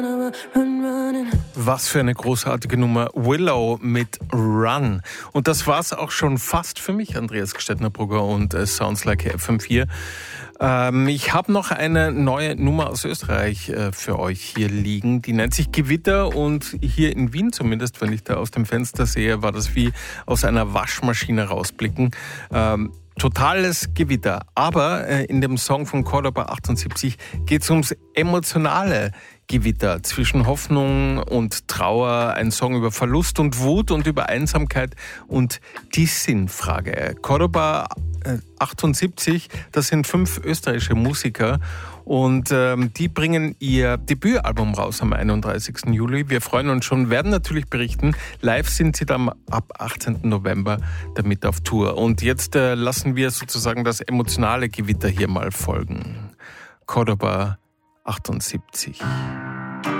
Was für eine großartige Nummer. Willow mit Run. Und das war's auch schon fast für mich, Andreas Gstettner-Brugger und Sounds Like FM4. Ich habe noch eine neue Nummer aus Österreich für euch hier liegen. Die nennt sich Gewitter und hier in Wien zumindest, wenn ich da aus dem Fenster sehe, war das wie aus einer Waschmaschine rausblicken. Totales Gewitter. Aber in dem Song von Cordoba 78 geht es ums emotionale Gewitter zwischen Hoffnung und Trauer. Ein Song über Verlust und Wut und über Einsamkeit und die Sinnfrage. Cordoba 78, das sind 5 österreichische Musiker und die bringen ihr Debütalbum raus am 31. Juli. Wir freuen uns schon, werden natürlich berichten. Live sind sie dann ab 18. November damit auf Tour. Und jetzt lassen wir sozusagen das emotionale Gewitter hier mal folgen. Cordoba 78.